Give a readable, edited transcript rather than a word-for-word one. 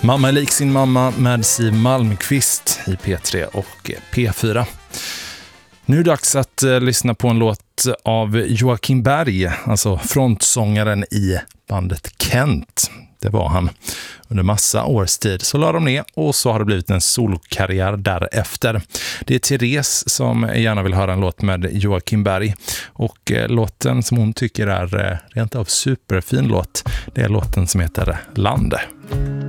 Mamma är lik sin mamma med Siw Malmkvist i P3 och P4. Nu är det dags att lyssna på en låt av Joakim Berg, alltså frontsångaren i bandet Kent. Det var han. Under massa års tid så la de ner och så har det blivit en solokarriär därefter. Det är Therese som gärna vill höra en låt med Joakim Berg. Och låten som hon tycker är rent av superfin låt, det är låten som heter Lande.